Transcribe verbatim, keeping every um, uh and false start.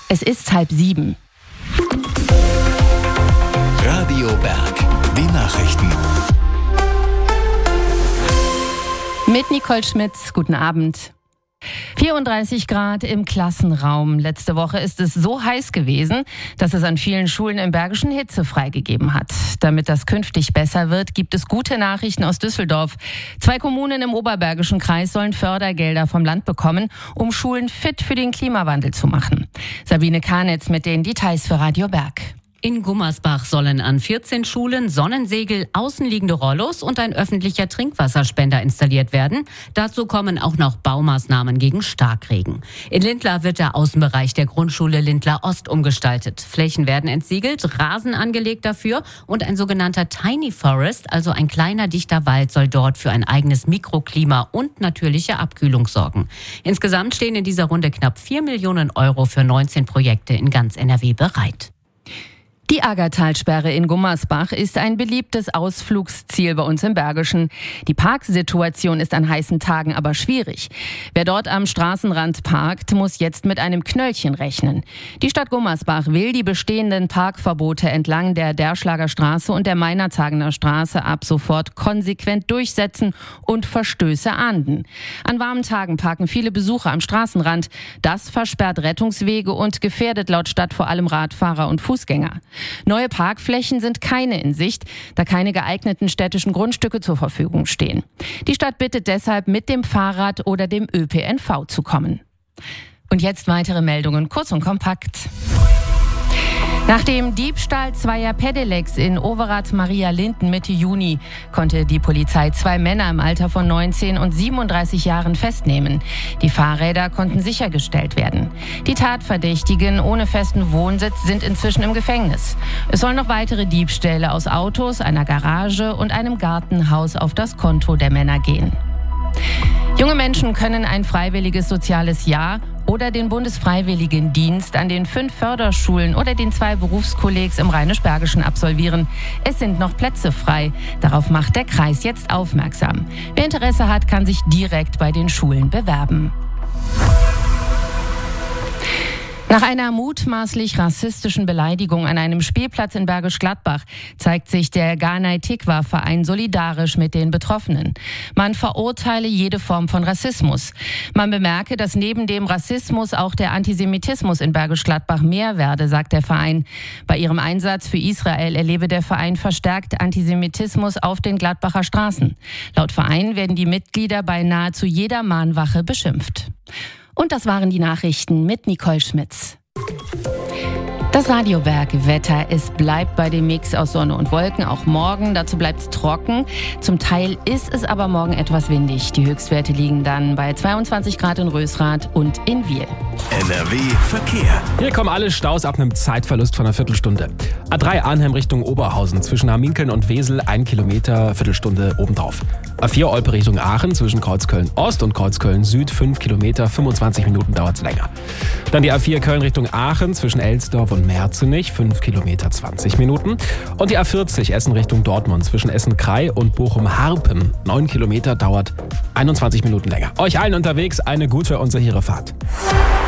Es ist halb sieben. Radio Berg, die Nachrichten. Mit Nicole Schmitz, guten Abend. vierunddreißig Grad im Klassenraum. Letzte Woche ist es so heiß gewesen, dass es an vielen Schulen im Bergischen Hitze freigegeben hat. Damit das künftig besser wird, gibt es gute Nachrichten aus Düsseldorf. Zwei Kommunen im Oberbergischen Kreis sollen Fördergelder vom Land bekommen, um Schulen fit für den Klimawandel zu machen. Sabine Karnitz mit den Details für Radio Berg. In Gummersbach sollen an vierzehn Schulen Sonnensegel, außenliegende Rollos und ein öffentlicher Trinkwasserspender installiert werden. Dazu kommen auch noch Baumaßnahmen gegen Starkregen. In Lindlar wird der Außenbereich der Grundschule Lindlar Ost umgestaltet. Flächen werden entsiegelt, Rasen angelegt dafür und ein sogenannter Tiny Forest, also ein kleiner dichter Wald, soll dort für ein eigenes Mikroklima und natürliche Abkühlung sorgen. Insgesamt stehen in dieser Runde knapp vier Millionen Euro für neunzehn Projekte in ganz N R W bereit. Die Aggertalsperre in Gummersbach ist ein beliebtes Ausflugsziel bei uns im Bergischen. Die Parksituation ist an heißen Tagen aber schwierig. Wer dort am Straßenrand parkt, muss jetzt mit einem Knöllchen rechnen. Die Stadt Gummersbach will die bestehenden Parkverbote entlang der Derschlager Straße und der Meinerzagener Straße ab sofort konsequent durchsetzen und Verstöße ahnden. An warmen Tagen parken viele Besucher am Straßenrand. Das versperrt Rettungswege und gefährdet laut Stadt vor allem Radfahrer und Fußgänger. Neue Parkflächen sind keine in Sicht, da keine geeigneten städtischen Grundstücke zur Verfügung stehen. Die Stadt bittet deshalb, mit dem Fahrrad oder dem Ö P N V zu kommen. Und jetzt weitere Meldungen, kurz und kompakt. Nach dem Diebstahl zweier Pedelecs in Overath-Maria-Linden Mitte Juni konnte die Polizei zwei Männer im Alter von neunzehn und siebenunddreißig Jahren festnehmen. Die Fahrräder konnten sichergestellt werden. Die Tatverdächtigen ohne festen Wohnsitz sind inzwischen im Gefängnis. Es sollen noch weitere Diebstähle aus Autos, einer Garage und einem Gartenhaus auf das Konto der Männer gehen. Junge Menschen können ein freiwilliges soziales Jahr oder den Bundesfreiwilligendienst an den fünf Förderschulen oder den zwei Berufskollegs im Rheinisch-Bergischen absolvieren. Es sind noch Plätze frei. Darauf macht der Kreis jetzt aufmerksam. Wer Interesse hat, kann sich direkt bei den Schulen bewerben. Nach einer mutmaßlich rassistischen Beleidigung an einem Spielplatz in Bergisch Gladbach zeigt sich der Ghanai Tikva-Verein solidarisch mit den Betroffenen. Man verurteile jede Form von Rassismus. Man bemerke, dass neben dem Rassismus auch der Antisemitismus in Bergisch Gladbach mehr werde, sagt der Verein. Bei ihrem Einsatz für Israel erlebe der Verein verstärkt Antisemitismus auf den Gladbacher Straßen. Laut Verein werden die Mitglieder bei nahezu jeder Mahnwache beschimpft. Und das waren die Nachrichten mit Nicole Schmitz. Das Radio Berg Wetter, es bleibt bei dem Mix aus Sonne und Wolken, auch morgen. Dazu bleibt es trocken. Zum Teil ist es aber morgen etwas windig. Die Höchstwerte liegen dann bei zweiundzwanzig Grad in Rösrath und in Wiel. N R W Verkehr. Hier kommen alle Staus ab einem Zeitverlust von einer Viertelstunde. A drei Arnhem Richtung Oberhausen, zwischen Hamminkeln und Wesel, ein Kilometer, Viertelstunde obendrauf. A vier Olpe Richtung Aachen, zwischen Kreuzköln Ost und Kreuzköln Süd, fünf Kilometer, fünfundzwanzig Minuten dauert es länger. Dann die A vier Köln Richtung Aachen, zwischen Elsdorf und Merzenich, fünf Kilometer, zwanzig Minuten. Und die A vierzig Essen Richtung Dortmund, zwischen Essen-Krei und Bochum-Harpen, neun Kilometer, dauert einundzwanzig Minuten länger. Euch allen unterwegs eine gute und sichere Fahrt.